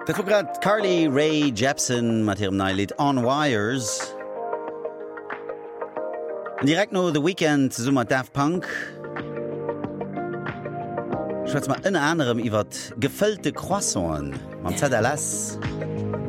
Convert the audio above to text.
Dat war grad Carly Rae Jepsen mat hirem neue Lied On Wires. Und direkt no The Weekend summer Daft Punk. Schwätz mal in anderem iwwer gefüllte Croissant. Man ZLS.